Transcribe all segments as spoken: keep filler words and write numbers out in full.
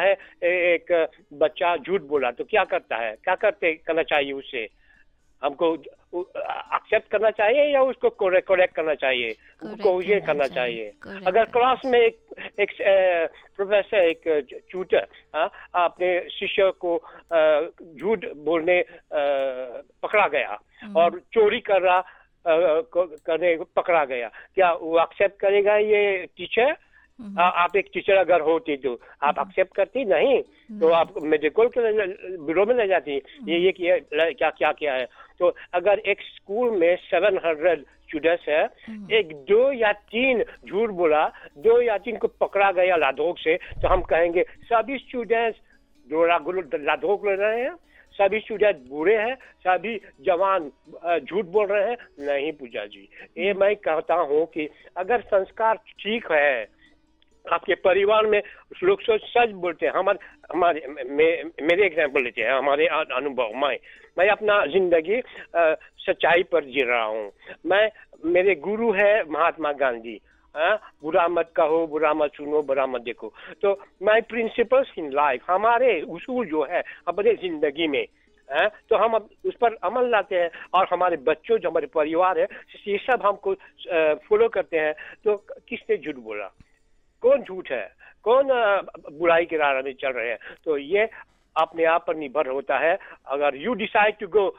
है एक बच्चा झूठ बोला तो क्या करता है, क्या करते करना चाहिए उससे? हमको एक्सेप्ट करना चाहिए या उसको करेक्ट करना चाहिए, उसको ये करना चाहिए? अगर क्लास में एक एक प्रोफेसर, एक ट्यूटर अपने शिष्य को झूठ बोलने पकड़ा गया और चोरी कर रहा करने पकड़ा गया, क्या वो एक्सेप्ट करेगा ये टीचर? आ, आप एक टीचर अगर होती तो आप एक्सेप्ट करती? नहीं, तो आप मेडिकल के ब्यूरो में ले जाती, ये ये क्या क्या क्या है। तो अगर एक स्कूल में सेवन हंड्रेड स्टूडेंट्स है, एक दो या तीन झूठ बोला, दो या तीन को पकड़ा गया लाधोक से, तो हम कहेंगे सभी स्टूडेंट्स लाधोक ले रहे हैं, सभी स्टूडेंट बुरे हैं, सभी जवान झूठ बोल रहे हैं? नहीं पूजा जी, ये मैं कहता हूँ कि अगर संस्कार ठीक है, आपके परिवार में लोग सच सच बोलते हैं, हमारे हमारे मे, मेरे एग्जाम्पल लेते हैं, हमारे अनुभव में मैं अपना जिंदगी सच्चाई पर जी रहा हूँ। मैं मेरे गुरु है महात्मा गांधी, आ, बुरा मत कहो, बुरा मत सुनो, बुरा मत देखो। तो माय प्रिंसिपल्स इन लाइफ, हमारे उसूल जो है अपने जिंदगी में है, तो हम उस पर अमल लाते हैं और हमारे बच्चों जो हमारे परिवार है ये सब हमको फॉलो करते हैं। तो किसने झूठ बोला, कौन झूठ है, कौन बुराई के राह में चल रहे हैं? तो ये अपने आप पर निर्भर होता है। अगर you decide to go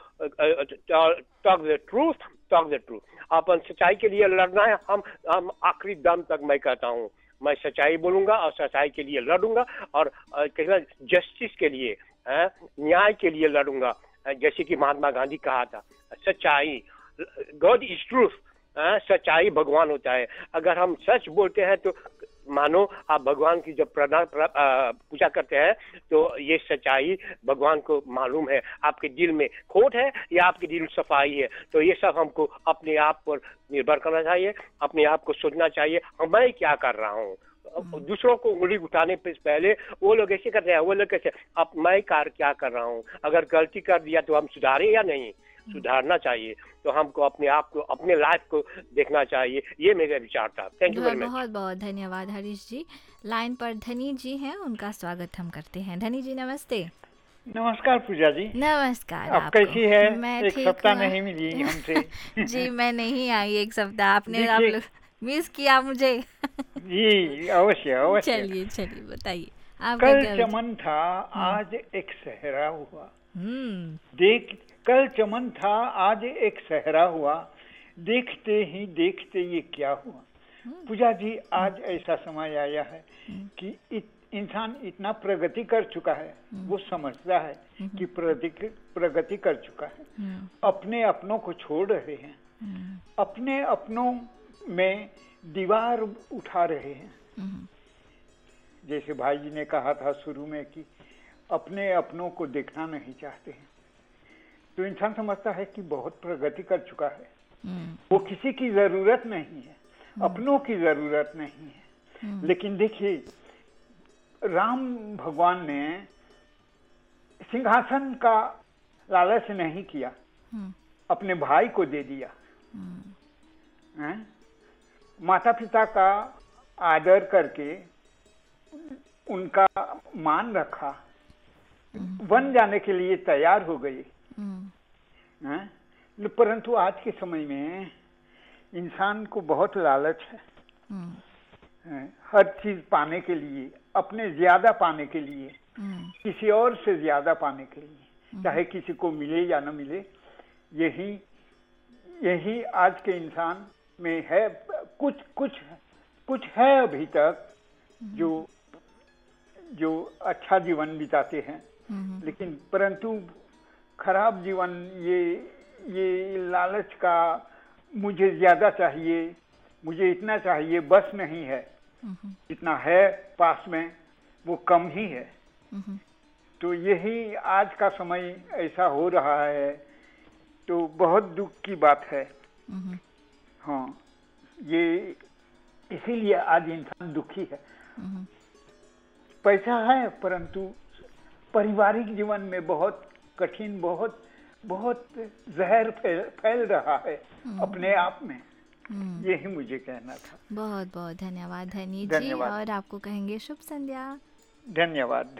talk the truth, talk the truth, अपन सच्चाई के लिए लड़ना है, हम हम आखिरी दम तक मैं कहता हूँ मैं सच्चाई बोलूंगा और सच्चाई के लिए लड़ूंगा और कहना जस्टिस के लिए, न्याय के लिए लड़ूंगा। जैसे कि महात्मा गांधी कहा था, सच्चाई, गॉड इज ट्रूथ, सच्चाई भगवान होता है। अगर हम सच बोलते हैं तो मानो आप भगवान की जब प्रणाम पूजा करते हैं तो ये सच्चाई भगवान को मालूम है, आपके दिल में खोट है या आपके दिल में सफाई है। तो ये सब हमको अपने आप पर निर्भर करना चाहिए, अपने आप को सोचना चाहिए मैं क्या कर रहा हूँ। दूसरों को उंगली उठाने पे पहले वो लोग ऐसे करते हैं, वो लोग कैसे, अब मैं कार क्या कर रहा हूँ, अगर गलती कर दिया तो हम सुधारें या नहीं, सुधारना चाहिए। तो हमको अपने आप को, अपने लाइफ को देखना चाहिए। ये मेरा विचार था। Thank you very much. बहुत बहुत धन्यवाद हरीश जी। लाइन पर धनी जी हैं, उनका स्वागत हम करते हैं। धनी जी नमस्ते। नमस्कार पूजा जी। नमस्कार। आप कैसी है? मैं एक सप्ताह नहीं मिली हमसे। जी मैं नहीं आई एक सप्ताह, आपने आप लोग मिस किया मुझे। जी अवश्य अवश्य। चलिए चलिए बताइए। कल चमन था आज एक सहरा हुआ, देख कल चमन था आज एक सहरा हुआ, देखते ही देखते ये क्या हुआ। पूजा जी आज ऐसा समय आया है कि इत, इंसान इतना प्रगति कर चुका है, वो समझता है कि प्रगति प्रगति कर चुका है, अपने अपनों को छोड़ रहे हैं, अपने अपनों में दीवार उठा रहे हैं। जैसे भाई जी ने कहा था शुरू में कि अपने अपनों को देखना नहीं चाहते हैं, तो इंसान समझता है कि बहुत प्रगति कर चुका है, वो किसी की जरूरत नहीं है, अपनों की जरूरत नहीं है। लेकिन देखिए राम भगवान ने सिंहासन का लालच नहीं किया, अपने भाई को दे दिया। माता पिता का आदर करके उनका मान रखा, वन जाने के लिए तैयार हो गए। परंतु आज के समय में इंसान को बहुत लालच है, हर चीज पाने के लिए, अपने ज्यादा पाने के लिए, किसी और से ज्यादा पाने के लिए, चाहे किसी को मिले या न मिले। यही यही आज के इंसान में है। कुछ कुछ कुछ है अभी तक जो जो अच्छा जीवन बिताते हैं, लेकिन परंतु खराब जीवन, ये ये लालच का, मुझे ज्यादा चाहिए, मुझे इतना चाहिए, बस नहीं है, जितना है पास में वो कम ही है। तो यही आज का समय ऐसा हो रहा है, तो बहुत दुख की बात है। हाँ, ये इसीलिए आज इंसान दुखी है। पैसा है परंतु पारिवारिक जीवन में बहुत कठिन, बहुत बहुत जहर फैल, फैल रहा है अपने आप में। यही मुझे कहना था। बहुत बहुत धन्यवाद धनी जी, और आपको कहेंगे शुभ संध्या। धन्यवाद।